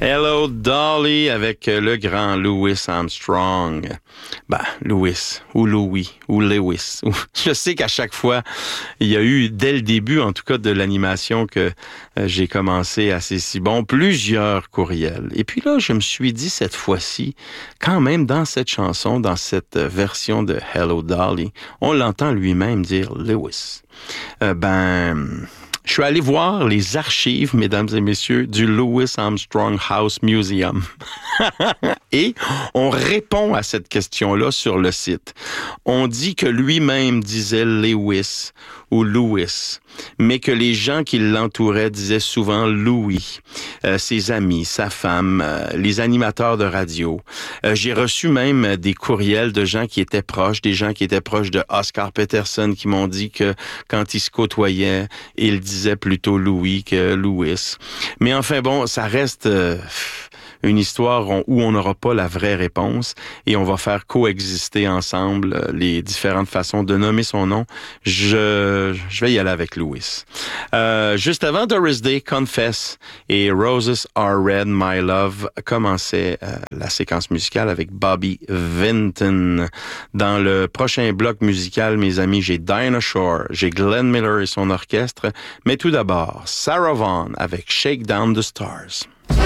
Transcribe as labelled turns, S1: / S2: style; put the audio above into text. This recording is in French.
S1: Hello Dolly avec le grand Louis Armstrong. Louis ou Louis ou Lewis. Je sais qu'à chaque fois, il y a eu, dès le début, en tout cas de l'animation que j'ai commencé à C'est si bon, plusieurs courriels. Et puis là, je me suis dit cette fois-ci, quand même dans cette chanson, dans cette version de Hello Dolly, on l'entend lui-même dire Lewis. Je suis allé voir les archives, mesdames et messieurs, du Louis Armstrong House Museum. Et on répond à cette question-là sur le site. On dit que lui-même disait Lewis ou Louis, mais que les gens qui l'entouraient disaient souvent Louis, ses amis, sa femme, les animateurs de radio. J'ai reçu même des courriels de gens qui étaient proches, des gens qui étaient proches de Oscar Peterson qui m'ont dit que quand ils se côtoyaient, ils disaient plutôt Louis que Louis. Mais enfin bon, ça reste une histoire où on n'aura pas la vraie réponse et on va faire coexister ensemble les différentes façons de nommer son nom. Je vais y aller avec Louis. Juste avant, Doris Day, Confess et Roses Are Red, My Love commençait la séquence musicale avec Bobby Vinton. Dans le prochain bloc musical, mes amis, j'ai Dinah Shore, j'ai Glenn Miller et son orchestre, mais tout d'abord, Sarah Vaughan avec Shake Down the Stars.